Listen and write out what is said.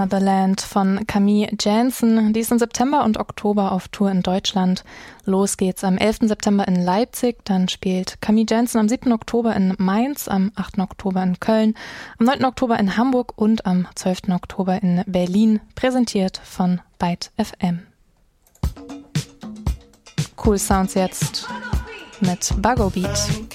Another Land von Camille Jansen. Die ist im September und Oktober auf Tour in Deutschland. Los geht's am 11. September in Leipzig. Dann spielt Camille Jansen am 7. Oktober in Mainz, am 8. Oktober in Köln, am 9. Oktober in Hamburg und am 12. Oktober in Berlin. Präsentiert von Byte FM. Cool Sounds jetzt mit Buggo Beat.